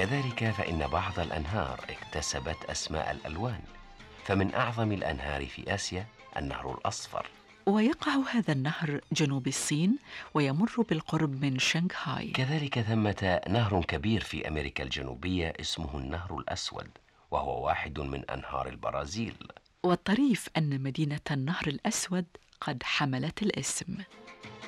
كذلك فإن بعض الأنهار اكتسبت أسماء الألوان، فمن أعظم الأنهار في آسيا النهر الأصفر. ويقع هذا النهر جنوب الصين ويمر بالقرب من شنغهاي. كذلك ثمة نهر كبير في أمريكا الجنوبية اسمه النهر الأسود، وهو واحد من أنهار البرازيل. والطريف أن مدينة النهر الأسود قد حملت الاسم.